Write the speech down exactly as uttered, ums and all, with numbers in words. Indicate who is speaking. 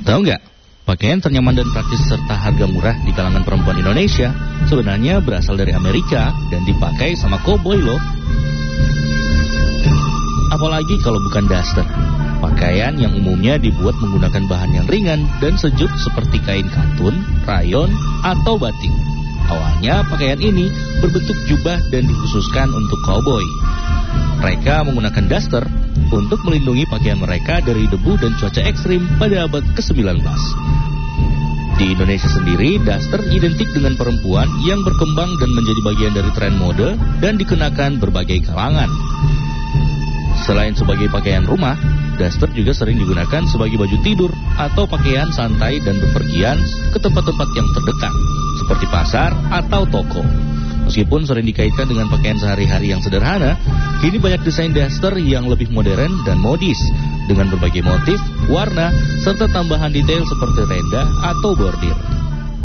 Speaker 1: Tahu nggak, pakaian ternyaman dan praktis serta harga murah di kalangan perempuan Indonesia sebenarnya berasal dari Amerika dan dipakai sama koboi loh. Apalagi kalau bukan daster, pakaian yang umumnya dibuat menggunakan bahan yang ringan dan sejuk seperti kain katun, rayon, atau batik. Awalnya pakaian ini berbentuk jubah dan dikhususkan untuk koboi. Mereka menggunakan daster untuk melindungi pakaian mereka dari debu dan cuaca ekstrim pada abad kesembilan belas. Di Indonesia sendiri, daster identik dengan perempuan yang berkembang dan menjadi bagian dari tren mode dan dikenakan berbagai kalangan. Selain sebagai pakaian rumah, daster juga sering digunakan sebagai baju tidur atau pakaian santai dan bepergian ke tempat-tempat yang terdekat, seperti pasar atau toko. Meskipun sering dikaitkan dengan pakaian sehari-hari yang sederhana, kini banyak desain daster yang lebih modern dan modis, dengan berbagai motif, warna, serta tambahan detail seperti tenda atau bordir.